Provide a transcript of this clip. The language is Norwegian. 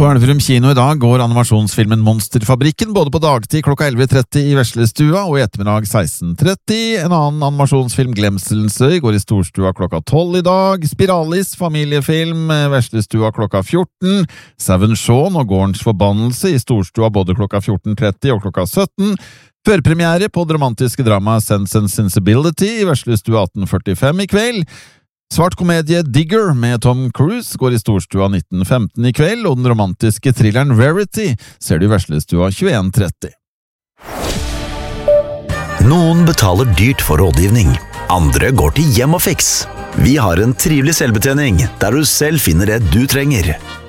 På Elverum kino I dag går animasjonsfilmen Monsterfabrikken både på dagtid klokka 11:30 I Veslestua og I ettermiddag 16:30. En annen animasjonsfilm, Glemselens øy, går I Storstua klokka 12 I dag. Spiralis, familiefilm, Veslestua klokka 14. Seven Shaun og Gårdens forbannelse I Storstua både klokka 14:30 og klokka 17. Førpremiere på det romantiske dramaet Sense and Sensibility I Veslestua 18:45 I kveld. Svart komedie Digger med Tom Cruise går I Storstua 19:15 I kveld, og den romantiske thrilleren Verity ser du I Veslestua 21:30. Noen betaler dyrt for rådgivning. Andre går til Hjem og Fix. Vi har en trivelig selvbetjening der du selv finner det du trenger.